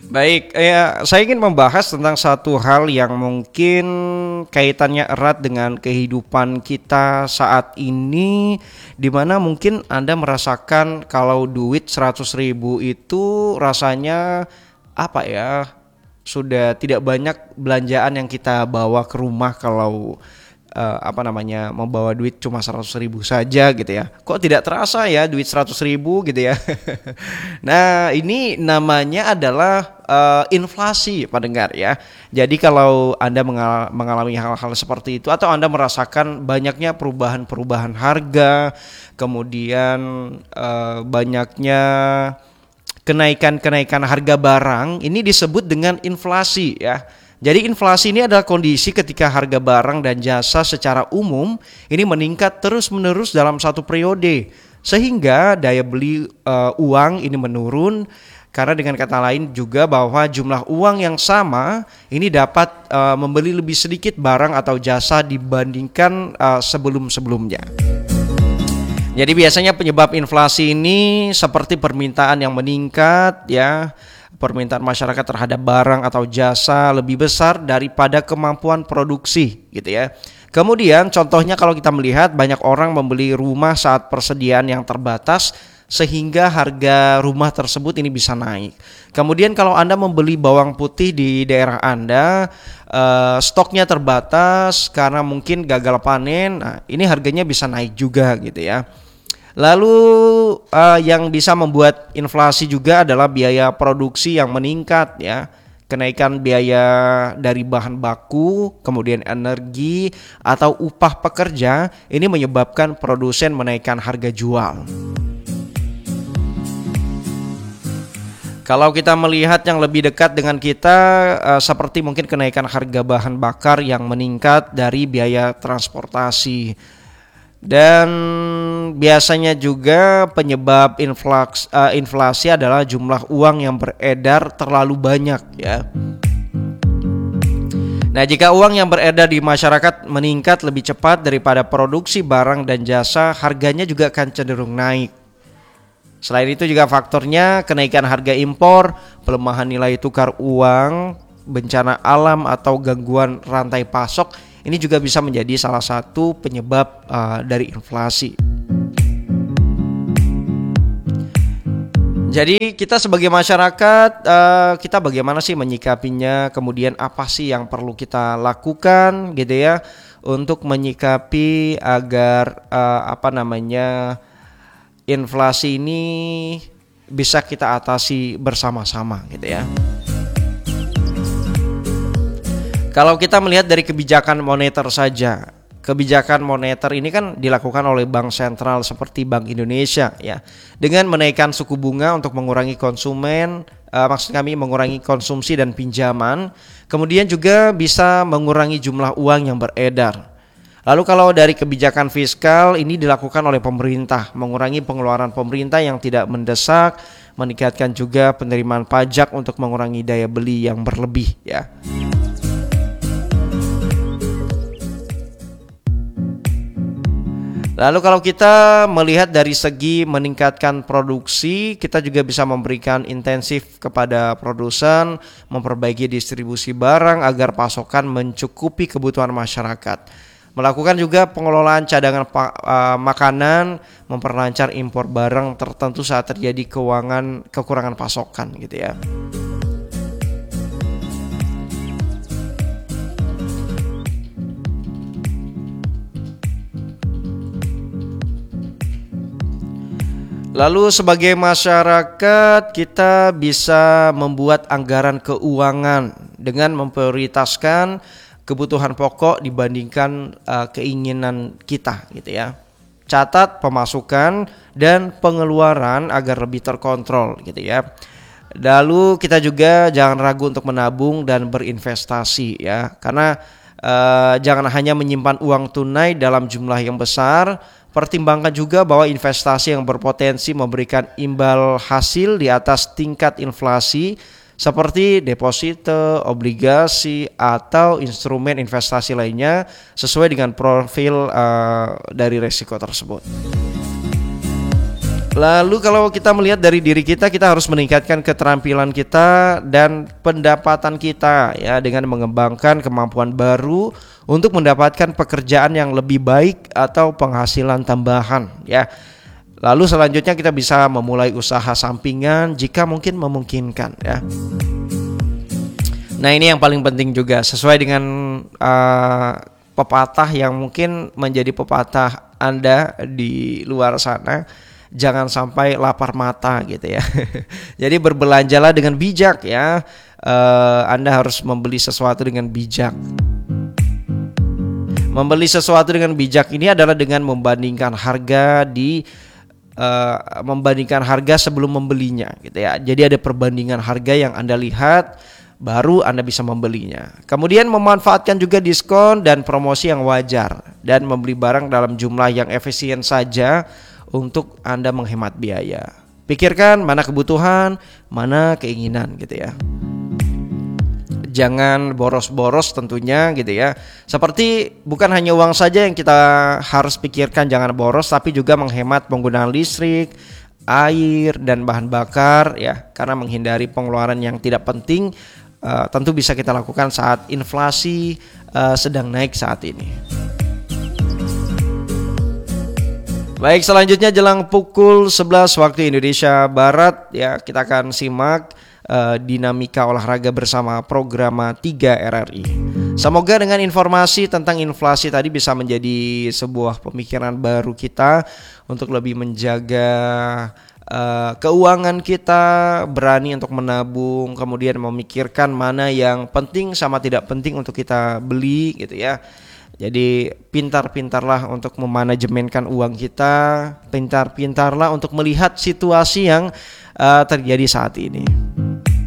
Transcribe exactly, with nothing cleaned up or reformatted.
Baik, ya, saya ingin membahas tentang satu hal yang mungkin kaitannya erat dengan kehidupan kita saat ini, di mana mungkin Anda merasakan kalau duit seratus ribu itu rasanya apa ya, sudah tidak banyak belanjaan yang kita bawa ke rumah kalau eh, apa namanya membawa duit cuma seratus ribu saja gitu ya. Kok tidak terasa ya duit seratus ribu gitu ya. Nah, ini namanya adalah eh, inflasi, pendengar ya. Jadi kalau Anda mengal- mengalami hal-hal seperti itu atau Anda merasakan banyaknya perubahan-perubahan harga, kemudian eh, banyaknya kenaikan-kenaikan harga barang, ini disebut dengan inflasi ya. Jadi inflasi ini adalah kondisi ketika harga barang dan jasa secara umum ini meningkat terus-menerus dalam satu periode, sehingga daya beli uh, uang ini menurun. Karena dengan kata lain juga bahwa jumlah uang yang sama ini dapat uh, membeli lebih sedikit barang atau jasa dibandingkan uh, sebelum-sebelumnya. Jadi biasanya penyebab inflasi ini seperti permintaan yang meningkat ya, permintaan masyarakat terhadap barang atau jasa lebih besar daripada kemampuan produksi gitu ya. Kemudian contohnya kalau kita melihat banyak orang membeli rumah saat persediaan yang terbatas sehingga harga rumah tersebut ini bisa naik. Kemudian kalau Anda membeli bawang putih di daerah Anda, eh, stoknya terbatas karena mungkin gagal panen, nah ini harganya bisa naik juga gitu ya. Lalu uh, yang bisa membuat inflasi juga adalah biaya produksi yang meningkat ya. Kenaikan biaya dari bahan baku, kemudian energi atau upah pekerja ini menyebabkan produsen menaikkan harga jual. Kalau kita melihat yang lebih dekat dengan kita uh, seperti mungkin kenaikan harga bahan bakar yang meningkat dari biaya transportasi. Dan biasanya juga penyebab inflaks, uh, inflasi adalah jumlah uang yang beredar terlalu banyak ya. Nah, jika uang yang beredar di masyarakat meningkat lebih cepat daripada produksi barang dan jasa, harganya juga akan cenderung naik. Selain itu juga faktornya kenaikan harga impor, pelemahan nilai tukar uang, bencana alam atau gangguan rantai pasok. Ini juga bisa menjadi salah satu penyebab uh, dari inflasi. Jadi kita sebagai masyarakat, uh, kita bagaimana sih menyikapinya? Kemudian apa sih yang perlu kita lakukan, gitu ya, untuk menyikapi agar uh, apa namanya inflasi ini bisa kita atasi bersama-sama, gitu ya. Kalau kita melihat dari kebijakan moneter saja, kebijakan moneter ini kan dilakukan oleh bank sentral seperti Bank Indonesia ya, dengan menaikkan suku bunga untuk mengurangi konsumen, uh, maksud kami mengurangi konsumsi dan pinjaman, kemudian juga bisa mengurangi jumlah uang yang beredar. Lalu kalau dari kebijakan fiskal ini dilakukan oleh pemerintah, mengurangi pengeluaran pemerintah yang tidak mendesak, meningkatkan juga penerimaan pajak untuk mengurangi daya beli yang berlebih ya. Lalu kalau kita melihat dari segi meningkatkan produksi, kita juga bisa memberikan intensif kepada produsen, memperbaiki distribusi barang agar pasokan mencukupi kebutuhan masyarakat. Melakukan juga pengelolaan cadangan pa- uh, makanan, memperlancar impor barang tertentu saat terjadi keuangan kekurangan pasokan gitu ya. Lalu sebagai masyarakat kita bisa membuat anggaran keuangan dengan memprioritaskan kebutuhan pokok dibandingkan uh, keinginan kita gitu ya. Catat pemasukan dan pengeluaran agar lebih terkontrol gitu ya. Lalu kita juga jangan ragu untuk menabung dan berinvestasi ya. Karena uh, jangan hanya menyimpan uang tunai dalam jumlah yang besar. Pertimbangkan juga bahwa investasi yang berpotensi memberikan imbal hasil di atas tingkat inflasi seperti deposito, obligasi, atau instrumen investasi lainnya sesuai dengan profil uh, dari risiko tersebut. Lalu kalau kita melihat dari diri kita, kita harus meningkatkan keterampilan kita dan pendapatan kita ya dengan mengembangkan kemampuan baru untuk mendapatkan pekerjaan yang lebih baik atau penghasilan tambahan ya. Lalu selanjutnya kita bisa memulai usaha sampingan jika mungkin memungkinkan ya. Nah, ini yang paling penting juga sesuai dengan uh, pepatah yang mungkin menjadi pepatah Anda di luar sana. Jangan sampai lapar mata gitu ya. Jadi berbelanjalah dengan bijak ya. uh, Anda harus membeli sesuatu dengan bijak. Membeli sesuatu dengan bijak ini adalah dengan membandingkan harga di uh, membandingkan harga sebelum membelinya gitu ya. Jadi ada perbandingan harga yang Anda lihat, baru Anda bisa membelinya. Kemudian memanfaatkan juga diskon dan promosi yang wajar dan membeli barang dalam jumlah yang efisien saja untuk Anda menghemat biaya. Pikirkan mana kebutuhan, mana keinginan gitu ya. Jangan boros-boros tentunya gitu ya. Seperti bukan hanya uang saja yang kita harus pikirkan, jangan boros, tapi juga menghemat penggunaan listrik, air dan bahan bakar ya. Karena menghindari pengeluaran yang tidak penting uh, tentu bisa kita lakukan saat inflasi uh, sedang naik saat ini. Baik, selanjutnya jelang pukul sebelas waktu Indonesia Barat ya, kita akan simak uh, dinamika olahraga bersama Programa tiga R R I. Semoga dengan informasi tentang inflasi tadi bisa menjadi sebuah pemikiran baru kita untuk lebih menjaga uh, keuangan kita, berani untuk menabung, kemudian memikirkan mana yang penting sama tidak penting untuk kita beli gitu ya. Jadi pintar-pintarlah untuk memanajemenkan uang kita, pintar-pintarlah untuk melihat situasi yang uh, terjadi saat ini.